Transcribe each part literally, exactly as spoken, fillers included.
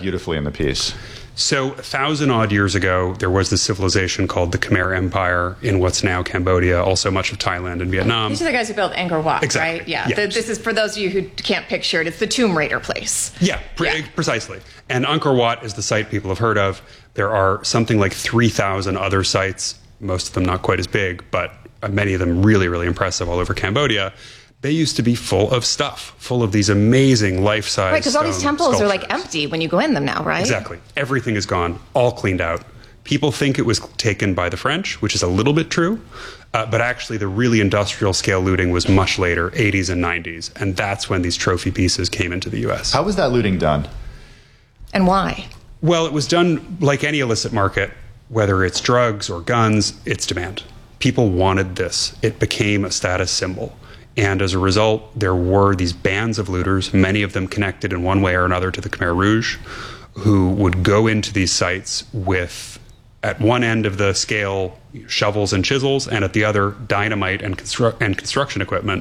beautifully in the piece. So a thousand odd years ago, there was this civilization called the Khmer Empire in what's now Cambodia, also much of Thailand and Vietnam. These are the guys who built Angkor Wat, exactly. right? Yeah. yeah. The, this is, for those of you who can't picture it, it's the Tomb Raider place. Yeah, pre- yeah, precisely. And Angkor Wat is the site people have heard of. There are something like three thousand other sites, most of them not quite as big, but many of them really, really impressive all over Cambodia. They used to be full of stuff, full of these amazing life-size Right, because all these temples sculptures. are like empty when you go in them now, right? Exactly. Everything is gone, all cleaned out. People think it was taken by the French, which is a little bit true, uh, but actually the really industrial scale looting was much later, eighties and nineties, and that's when these trophy pieces came into the U S. How was that looting done? And why? Well, it was done like any illicit market, whether it's drugs or guns, it's demand. People wanted this. It became a status symbol. And as a result, there were these bands of looters, many of them connected in one way or another to the Khmer Rouge, who would go into these sites with, at one end of the scale, shovels and chisels, and at the other, dynamite and, constru- and construction equipment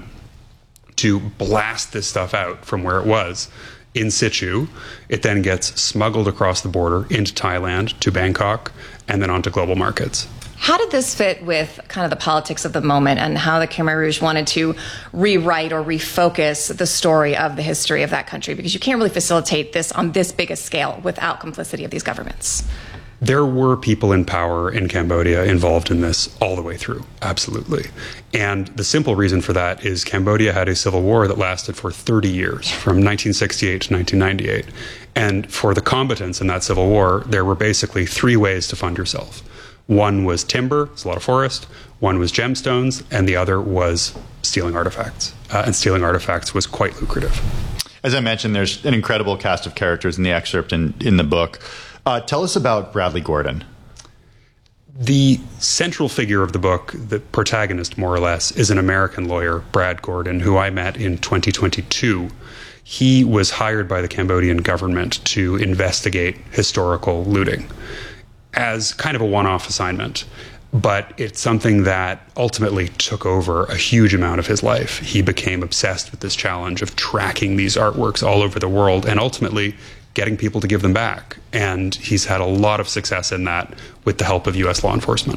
to blast this stuff out from where it was in situ. It then gets smuggled across the border into Thailand, to Bangkok, and then onto global markets. How did this fit with kind of the politics of the moment and how the Khmer Rouge wanted to rewrite or refocus the story of the history of that country? Because you can't really facilitate this on this big a scale without complicity of these governments. There were people in power in Cambodia involved in this all the way through, absolutely. And the simple reason for that is Cambodia had a civil war that lasted for thirty years, from nineteen sixty-eight to nineteen ninety-eight. And for the combatants in that civil war, there were basically three ways to fund yourself. One was timber, it's a lot of forest. One was gemstones, and the other was stealing artifacts. Uh, and stealing artifacts was quite lucrative. As I mentioned, there's an incredible cast of characters in the excerpt and in the book. Uh, tell us about Bradley Gordon. The central figure of the book, the protagonist more or less, is an American lawyer, Brad Gordon, who I met in twenty twenty-two. He was hired by the Cambodian government to investigate historical looting as kind of a one-off assignment. But it's something that ultimately took over a huge amount of his life. He became obsessed with this challenge of tracking these artworks all over the world and ultimately getting people to give them back. And he's had a lot of success in that with the help of U S law enforcement.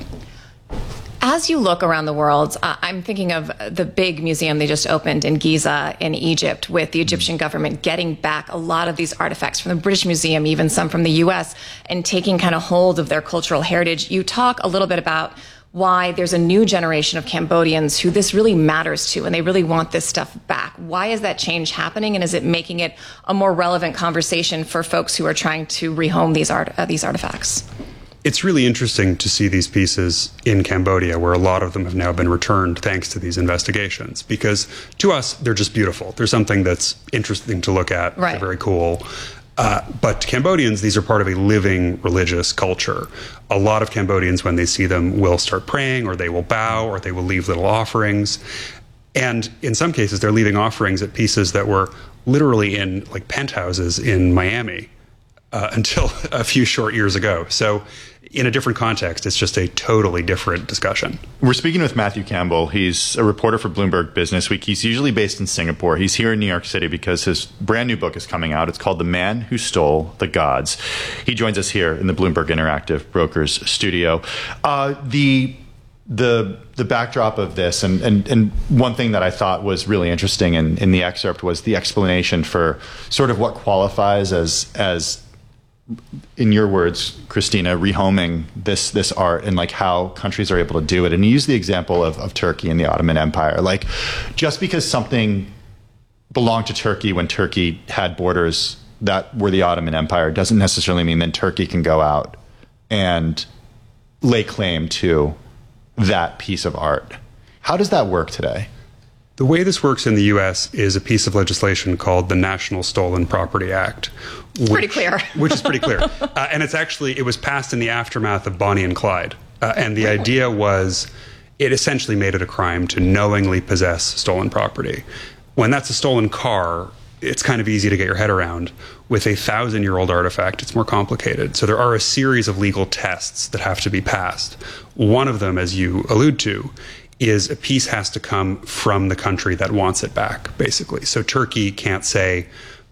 As you look around the world, uh, I'm thinking of the big museum they just opened in Giza in Egypt, with the Egyptian government getting back a lot of these artifacts from the British Museum, even some from the U S, and taking kind of hold of their cultural heritage. You talk a little bit about why there's a new generation of Cambodians who this really matters to, and they really want this stuff back. Why is that change happening, and is it making it a more relevant conversation for folks who are trying to rehome these art uh, these artifacts? It's really interesting to see these pieces in Cambodia, where a lot of them have now been returned thanks to these investigations, because to us, they're just beautiful. There's something that's interesting to look at. Right. They're very cool. Uh, but to Cambodians, these are part of a living religious culture. A lot of Cambodians, when they see them, will start praying, or they will bow, or they will leave little offerings. And in some cases, they're leaving offerings at pieces that were literally in like penthouses in Miami uh, until a few short years ago. So in a different context, it's just a totally different discussion. We're speaking with Matthew Campbell. He's a reporter for Bloomberg Business Week. He's usually based in Singapore. He's here in New York City because his brand new book is coming out. It's called The Man Who Stole the Gods. He joins us here in the Bloomberg Interactive Brokers studio. Uh, the the the backdrop of this, and, and, and one thing that I thought was really interesting in, in the excerpt was the explanation for sort of what qualifies as as in your words, Christina, rehoming this this art, and like how countries are able to do it. And you use the example of, of Turkey and the Ottoman Empire. Like, just because something belonged to Turkey when Turkey had borders that were the Ottoman Empire doesn't necessarily mean then Turkey can go out and lay claim to that piece of art. How does that work today? The way this works in the U S is a piece of legislation called the National Stolen Property Act. Which, pretty clear. which is pretty clear. Uh, and it's actually, it was passed in the aftermath of Bonnie and Clyde. Uh, and the idea was, it essentially made it a crime to knowingly possess stolen property. When that's a stolen car, it's kind of easy to get your head around. With a thousand-year-old artifact, it's more complicated. So there are a series of legal tests that have to be passed. One of them, as you allude to, is a piece has to come from the country that wants it back, basically. So Turkey can't say,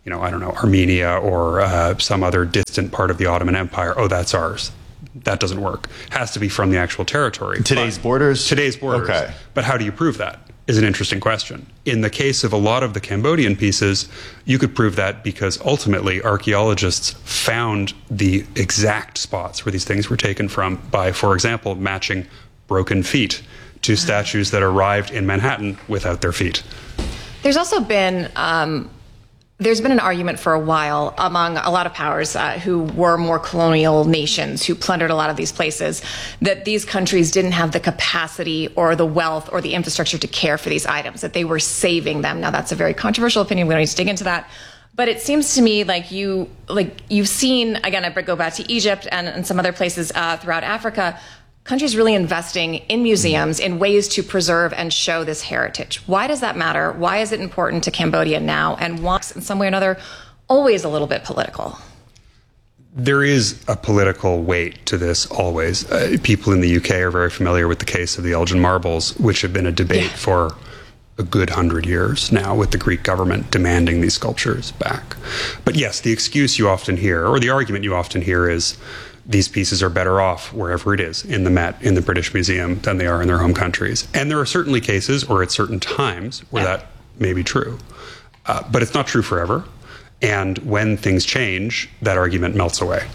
you know, I don't know, Armenia or uh, some other distant part of the Ottoman Empire. Oh, that's ours. That doesn't work. It has to be from the actual territory. Today's but, borders? Today's borders. Okay. But how do you prove that is an interesting question. In the case of a lot of the Cambodian pieces, you could prove that because ultimately archaeologists found the exact spots where these things were taken from by, for example, matching broken feet to statues that arrived in Manhattan without their feet. There's also been um, there's been an argument for a while among a lot of powers uh, who were more colonial nations who plundered a lot of these places that these countries didn't have the capacity or the wealth or the infrastructure to care for these items, that they were saving them. Now, that's a very controversial opinion. We don't need to dig into that. But it seems to me like you like you've seen, again, I go back to Egypt and, and some other places uh, throughout Africa, countries really investing in museums in ways to preserve and show this heritage. Why does that matter? Why is it important to Cambodia now? And why, in some way or another, always a little bit political? There is a political weight to this always. Uh, people in the U K are very familiar with the case of the Elgin Marbles, which have been a debate yeah. for a good hundred years now, with the Greek government demanding these sculptures back. But yes, the excuse you often hear, or the argument you often hear, is these pieces are better off wherever it is, in the Met, in the British Museum, than they are in their home countries. And there are certainly cases, or at certain times, where yeah. that may be true. Uh, but it's not true forever. And when things change, that argument melts away.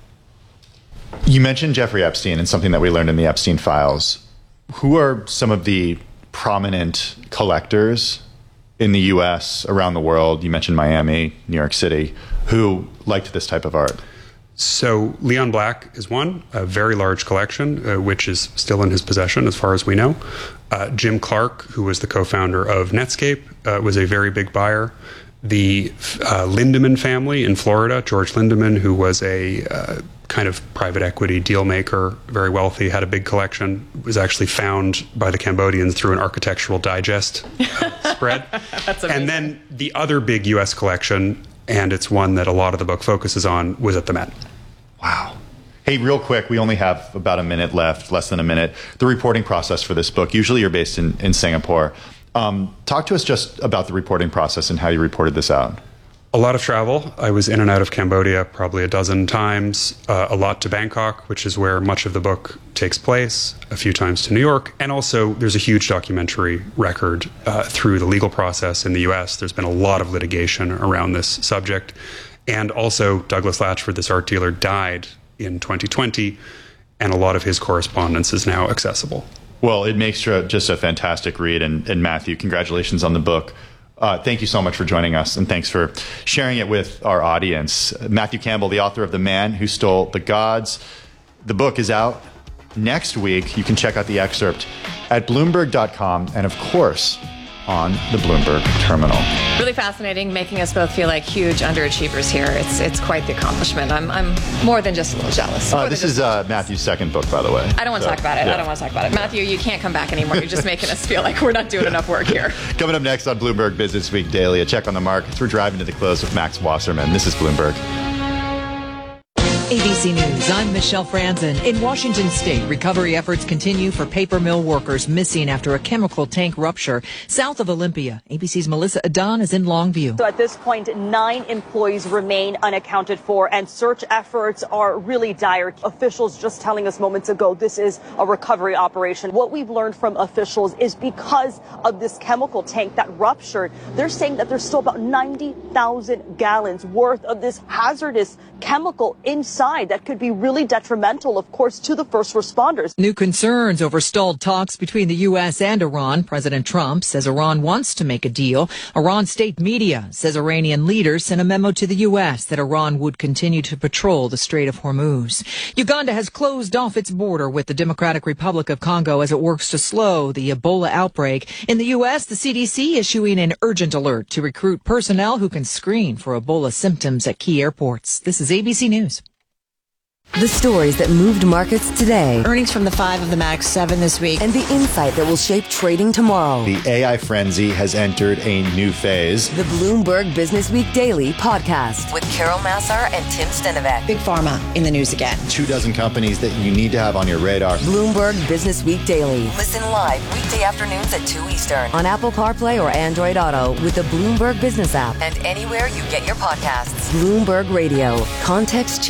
You mentioned Jeffrey Epstein and something that we learned in the Epstein files. Who are some of the prominent collectors in the U S, around the world? You mentioned Miami, New York City, who liked this type of art. So Leon Black is one, a very large collection, uh, which is still in his possession as far as we know. Uh, Jim Clark, who was the co-founder of Netscape, uh, was a very big buyer. The uh, Lindemann family in Florida, George Lindemann, who was a uh, kind of private equity deal maker, very wealthy, had a big collection, was actually found by the Cambodians through an Architectural Digest uh, spread. That's amazing. And then the other big U S collection, and it's one that a lot of the book focuses on, was at the Met. Wow. Hey, real quick, we only have about a minute left, less than a minute. The reporting process for this book, usually you're based in, in Singapore. Um, talk to us just about the reporting process and how you reported this out. A lot of travel. I was in and out of Cambodia probably a dozen times, uh, a lot to Bangkok, which is where much of the book takes place, a few times to New York. And also, there's a huge documentary record uh, through the legal process in the U S. There's been a lot of litigation around this subject. And also, Douglas Latchford, this art dealer, died in twenty twenty, and a lot of his correspondence is now accessible. Well, it makes just a fantastic read. And, and Matthew, congratulations on the book. Uh, thank you so much for joining us, and thanks for sharing it with our audience. Matthew Campbell, the author of The Man Who Stole the Gods. The book is out next week. You can check out the excerpt at Bloomberg dot com and, of course, on the Bloomberg terminal. Really fascinating, making us both feel like huge underachievers here. It's it's quite the accomplishment. I'm I'm more than just a little jealous. Uh, this is uh, Matthew's second book, by the way. I don't want to so, talk about it. Yeah. I don't want to talk about it. Matthew, you can't come back anymore. You're just making us feel like we're not doing enough work here. Coming up next on Bloomberg Business Week Daily, a check on the markets. We're driving to the close with Max Wasserman. This is Bloomberg. A B C News, I'm Michelle Franzen. In Washington state, recovery efforts continue for paper mill workers missing after a chemical tank rupture south of Olympia. A B C's Melissa Adon is in Longview. So at this point, nine employees remain unaccounted for, and search efforts are really dire. Officials just telling us moments ago this is a recovery operation. What we've learned from officials is because of this chemical tank that ruptured, they're saying that there's still about ninety thousand gallons worth of this hazardous chemical inside that could be really detrimental, of course, to the first responders. New concerns over stalled talks between the U S and Iran. President Trump says Iran wants to make a deal. Iran state media says Iranian leaders sent a memo to the U S that Iran would continue to patrol the Strait of Hormuz. Uganda has closed off its border with the Democratic Republic of Congo as it works to slow the Ebola outbreak. In the U S, the C D C issuing an urgent alert to recruit personnel who can screen for Ebola symptoms at key airports. This is A B C News. The stories that moved markets today. Earnings from the five of the Mag seven this week. And the insight that will shape trading tomorrow. The A I frenzy has entered a new phase. The Bloomberg Business Week Daily podcast with Carol Massar and Tim Stenovec. Big Pharma in the news again. Two dozen companies that you need to have on your radar. Bloomberg Business Week Daily. Listen live weekday afternoons at two Eastern on Apple CarPlay or Android Auto with the Bloomberg Business app and anywhere you get your podcasts. Bloomberg Radio. Context